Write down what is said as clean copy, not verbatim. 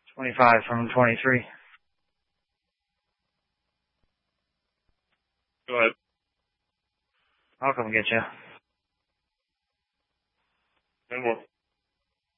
25 from 23. Go ahead. I'll come get you. And more.